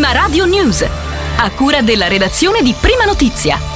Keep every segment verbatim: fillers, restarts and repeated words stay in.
Prima Radio News, a cura della redazione di Prima Notizia.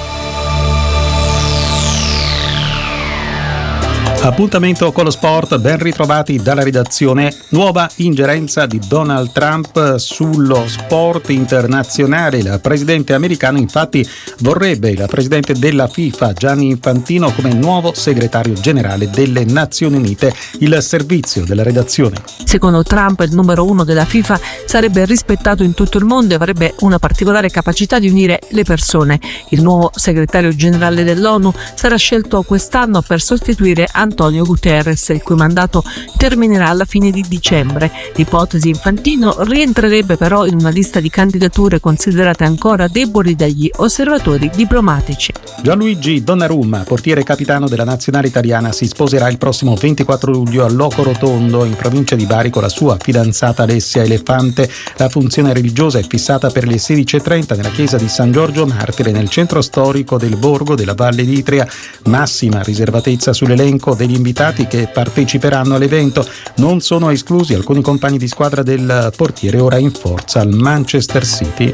Appuntamento con lo sport, ben ritrovati dalla redazione. Nuova ingerenza di Donald Trump sullo sport internazionale. Il presidente americano infatti vorrebbe il presidente della FIFA Gianni Infantino come nuovo segretario generale delle Nazioni Unite. Il servizio della redazione. Secondo Trump il numero uno della FIFA sarebbe rispettato in tutto il mondo e avrebbe una particolare capacità di unire le persone. Il nuovo segretario generale dell'ONU sarà scelto quest'anno per sostituire Antonio Guterres, il cui mandato terminerà alla fine di dicembre. L'ipotesi Infantino rientrerebbe però in una lista di candidature considerate ancora deboli dagli osservatori diplomatici. Gianluigi Donnarumma, portiere capitano della nazionale italiana, si sposerà il prossimo ventiquattro luglio a Loco Rotondo, in provincia di Bari, con la sua fidanzata Alessia Elefante. La funzione religiosa è fissata per le sedici e trenta nella chiesa di San Giorgio Martire, nel centro storico del borgo della Valle d'Itria. Massima riservatezza sull'elenco degli invitati che parteciperanno all'evento. Non sono esclusi alcuni compagni di squadra del portiere, ora in forza al Manchester City.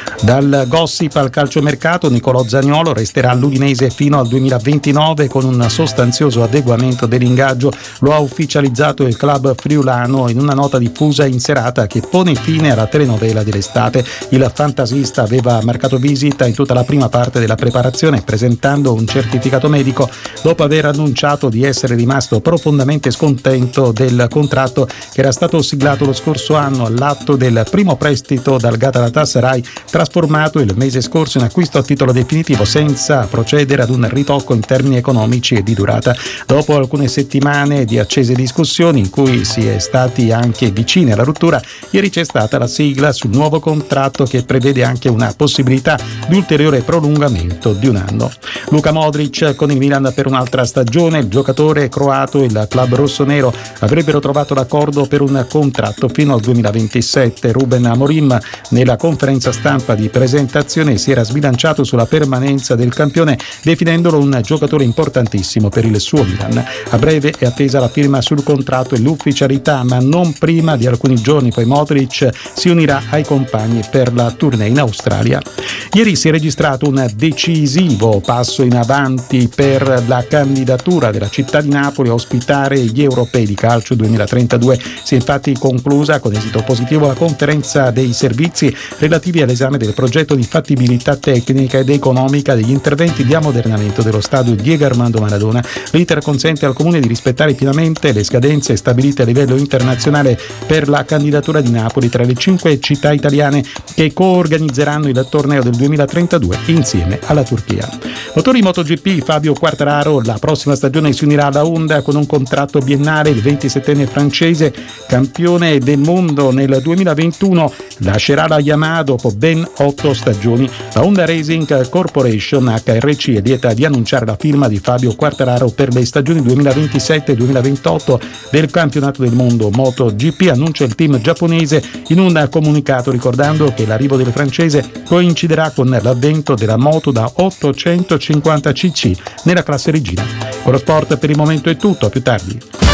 Dal gossip al calciomercato, Nicolò Zaniolo resterà all'Udinese fino al duemilaventinove con un sostanzioso adeguamento dell'ingaggio. Lo ha ufficializzato il club friulano in una nota diffusa in serata che pone fine alla telenovela dell'estate. Il fantasista aveva marcato visita in tutta la prima parte della preparazione, presentando un certificato medico dopo aver annunciato di essere rimasto profondamente scontento del contratto che era stato siglato lo scorso anno all'atto del primo prestito dal Galatasaray, trasformato il mese scorso in acquisto a titolo definitivo senza procedere ad un ritocco in termini economici e di durata. Dopo alcune settimane di accese discussioni in cui si è stati anche vicini alla rottura, ieri c'è stata la sigla sul nuovo contratto che prevede anche una possibilità di ulteriore prolungamento di un anno. Luka Modric con il Milan per un'altra stagione. Il giocatore croato e il club rossonero avrebbero trovato l'accordo per un contratto fino al duemilaventisette. Ruben Amorim nella conferenza stampa di presentazione si era sbilanciato sulla permanenza del campione, definendolo un giocatore importantissimo per il suo Milan. A breve è attesa la firma sul contratto e l'ufficialità, ma non prima di alcuni giorni, poi Modric si unirà ai compagni per la tournée in Australia. Ieri si è registrato un decisivo passo in avanti per la candidatura della città di Napoli a ospitare gli europei di calcio duemilatrentadue. Si è infatti conclusa con esito positivo la conferenza dei servizi relativi all'esame del progetto di fattibilità tecnica ed economica degli interventi di ammodernamento dello stadio Diego Armando Maradona. L'iter consente al comune di rispettare pienamente le scadenze stabilite a livello internazionale per la candidatura di Napoli tra le cinque città italiane che coorganizzeranno il torneo del duemilatrentadue insieme alla Turchia. Motori MotoGP, Fabio Quartararo la prossima stagione si unirà alla Honda con un contratto biennale. Il ventisettenne francese, campione del mondo nel duemilaventuno, lascerà la Yamaha dopo ben otto stagioni. La Honda Racing Corporation H R C è lieta di annunciare la firma di Fabio Quartararo per le stagioni duemilaventisette duemilaventotto del campionato del mondo MotoGP, annuncia il team giapponese in un comunicato, ricordando che l'arrivo del francese coinciderà con l'avvento della moto da ottocentocinquanta cc nella classe regina. Con lo sport per il momento è tutto, a più tardi.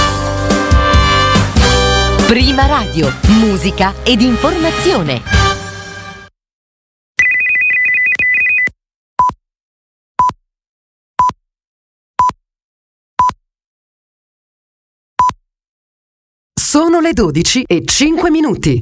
Prima Radio, musica ed informazione. Sono le dodici e cinque minuti.